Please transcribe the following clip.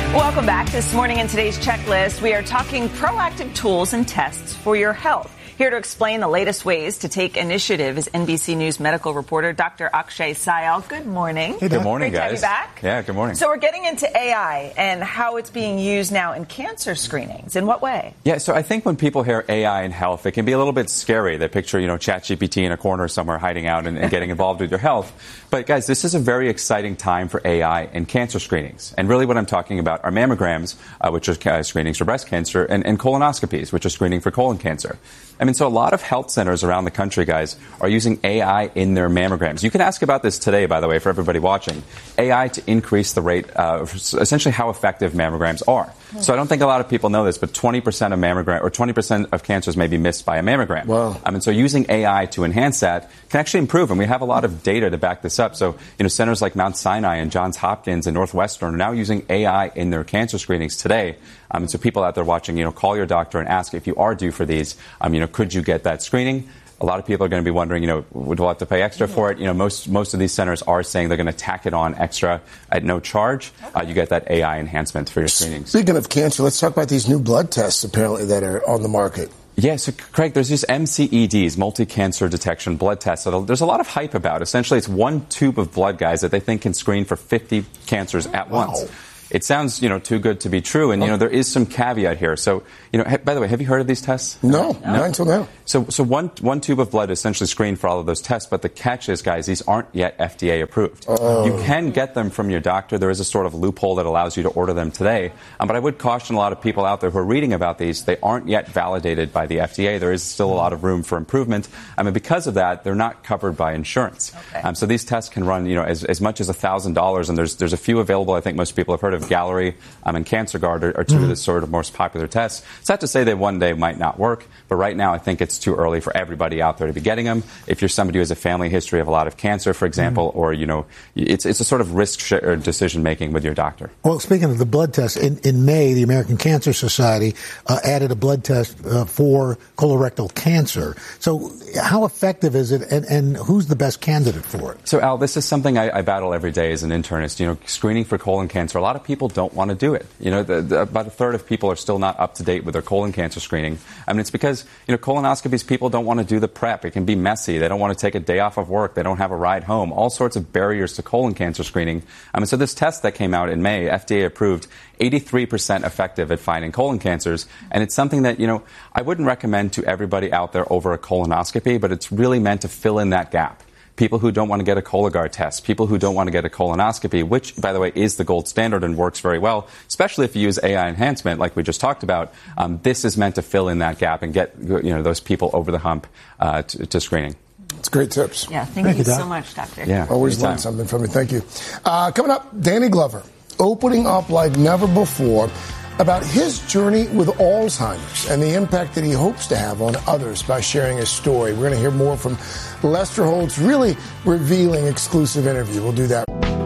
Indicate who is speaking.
Speaker 1: Welcome back. This morning in today's checklist, we are talking proactive tools and tests for your health. Here to explain the latest ways to take initiative is NBC News medical reporter Dr. Akshay Syal. Good morning.
Speaker 2: Hey, good morning,
Speaker 1: Great
Speaker 2: guys.
Speaker 1: To have you back.
Speaker 2: Yeah, good morning.
Speaker 1: So we're getting into AI and how it's being used now in cancer screenings. In what way?
Speaker 2: Yeah, so I think when people hear AI in health, it can be a little bit scary. They picture, ChatGPT in a corner somewhere hiding out and getting involved with your health. But guys, this is a very exciting time for AI in cancer screenings. And really what I'm talking about are mammograms, which are screenings for breast cancer, and colonoscopies, which are screening for colon cancer. I mean, so a lot of health centers around the country, guys, are using AI in their mammograms. You can ask about this today, by the way, for everybody watching. AI to increase the rate of essentially how effective mammograms are. So I don't think a lot of people know this, but 20% of mammogram or 20% of cancers may be missed by a mammogram.
Speaker 3: Wow.
Speaker 2: And so using AI to enhance that can actually improve. And we have a lot of data to back this up. So, centers like Mount Sinai and Johns Hopkins and Northwestern are now using AI in their cancer screenings today. And so people out there watching, call your doctor and ask if you are due for these, could you get that screening? A lot of people are going to be wondering, would we have to pay extra for it? Most of these centers are saying they're going to tack it on extra at no charge. You get that AI enhancement for your screenings.
Speaker 3: Speaking of cancer, let's talk about these new blood tests apparently that are on the market.
Speaker 2: Yeah, so Craig, there's these MCEDs, multi-cancer detection blood tests. There's a lot of hype about. Essentially, it's one tube of blood, guys, that they think can screen for 50 cancers at once. It sounds, too good to be true. And, there is some caveat here. So, by the way, have you heard of these tests?
Speaker 3: No, not until now.
Speaker 2: So one tube of blood is essentially screened for all of those tests. But the catch is, guys, these aren't yet FDA approved. You can get them from your doctor. There is a sort of loophole that allows you to order them today. But I would caution a lot of people out there who are reading about these. They aren't yet validated by the FDA. There is still a lot of room for improvement. Because of that, they're not covered by insurance.
Speaker 1: Okay.
Speaker 2: So these tests can run, as much as $1,000. And there's a few available. I think most people have heard of Gallery and CancerGuard are two of the sort of most popular tests. It's not to say that one day might not work, but right now I think it's too early for everybody out there to be getting them. If you're somebody who has a family history of a lot of cancer, for example, or, it's a sort of risk or decision making with your doctor.
Speaker 4: Well, speaking of the blood test, in May, the American Cancer Society added a blood test for colorectal cancer. So how effective is it, and who's the best candidate for it?
Speaker 2: So, Al, this is something I battle every day as an internist. Screening for colon cancer, a lot of people don't want to do it. About a third of people are still not up to date with their colon cancer screening. It's because, colonoscopies, people don't want to do the prep. It can be messy. They don't want to take a day off of work. They don't have a ride home. All sorts of barriers to colon cancer screening. So this test that came out in May, FDA approved, 83% effective at finding colon cancers. And it's something that, I wouldn't recommend to everybody out there over a colonoscopy, but it's really meant to fill in that gap. People who don't want to get a Cologuard test, people who don't want to get a colonoscopy, which, by the way, is the gold standard and works very well, especially if you use AI enhancement like we just talked about. This is meant to fill in that gap and get those people over the hump to screening.
Speaker 3: It's great tips.
Speaker 1: Yeah, thank you so much, Doctor.
Speaker 2: Yeah,
Speaker 3: always learn something from you. Thank you. Coming up, Danny Glover opening up like never before about his journey with Alzheimer's and the impact that he hopes to have on others by sharing his story. We're going to hear more from Lester Holt's really revealing exclusive interview. We'll do that.